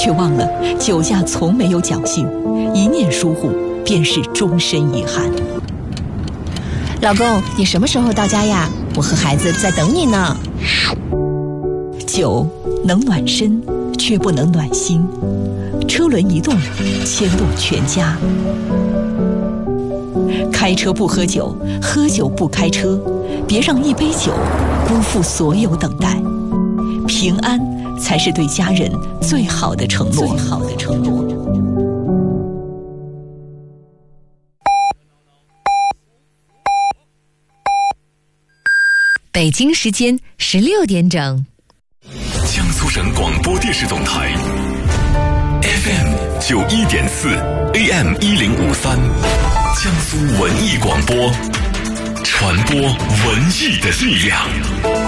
却忘了酒驾从没有侥幸，一念疏忽便是终身遗憾。 老公，你什么时候到家呀？我和孩子在等你呢。 酒能暖身，却不能暖心。车轮一动，牵动全家。开车不喝酒，喝酒不开车，别让一杯酒辜负所有等待。平安才是对家人最好的承诺。 北京时间16点整。 江苏省广播电视总台 FM 91.4 AM 1053，江苏文艺广播，传播文艺的力量。